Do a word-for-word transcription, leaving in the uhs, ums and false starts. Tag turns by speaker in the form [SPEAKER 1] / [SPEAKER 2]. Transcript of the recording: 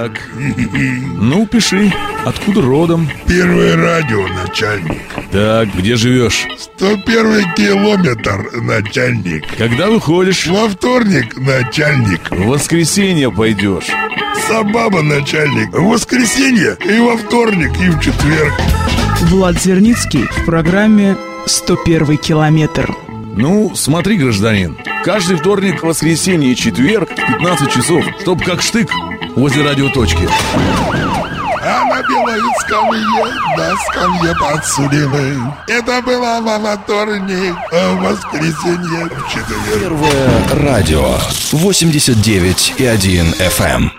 [SPEAKER 1] Так. Ну, пиши. Откуда родом?
[SPEAKER 2] Первое радио, начальник.
[SPEAKER 1] Так, где живешь?
[SPEAKER 2] сто первый километр, начальник.
[SPEAKER 1] Когда выходишь?
[SPEAKER 2] Во вторник, начальник.
[SPEAKER 1] В воскресенье пойдешь.
[SPEAKER 2] Собаба, начальник. В воскресенье и во вторник, и в четверг.
[SPEAKER 3] Влад Зерницкий в программе «сто первый километр».
[SPEAKER 1] Ну, смотри, гражданин, каждый вторник, воскресенье и четверг в пятнадцать часов, чтоб как штык возле радиоточки.
[SPEAKER 2] А на белой скамье, на скамье подсудимый. Это было во вторник, а в воскресенье в четверг.
[SPEAKER 4] Первое радио восемьдесят девять и один эф эм.